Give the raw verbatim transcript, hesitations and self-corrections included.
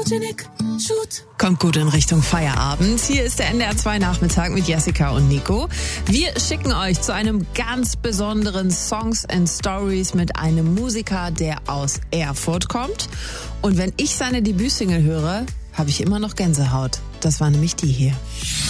Photogenic Shoot. Kommt gut in Richtung Feierabend. Hier ist der N D R zwei Nachmittag mit Jessica und Nico. Wir schicken euch zu einem ganz besonderen Songs and Stories mit einem Musiker, der aus Erfurt kommt. Und wenn ich seine Debütsingle höre, habe ich immer noch Gänsehaut. Das war nämlich die hier.